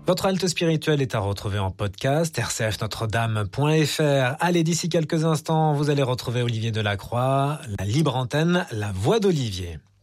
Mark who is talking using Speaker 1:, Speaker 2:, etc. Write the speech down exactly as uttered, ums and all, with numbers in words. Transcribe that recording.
Speaker 1: Votre halte spirituelle est à retrouver en podcast, r c f notre dame point f r. Allez, d'ici quelques instants, vous allez retrouver Olivier Delacroix, la libre antenne, la voix d'Olivier.